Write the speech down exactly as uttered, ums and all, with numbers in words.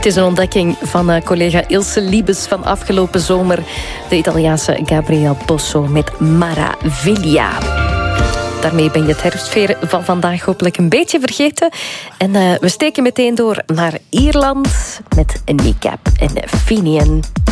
is een ontdekking van uh, collega Ilse Liebes van afgelopen zomer. De Italiaanse Gabriel Bosso met Maraviglia. Daarmee ben je het herfstfeer van vandaag hopelijk een beetje vergeten. En uh, we steken meteen door naar Ierland met Nick Cave en Finian.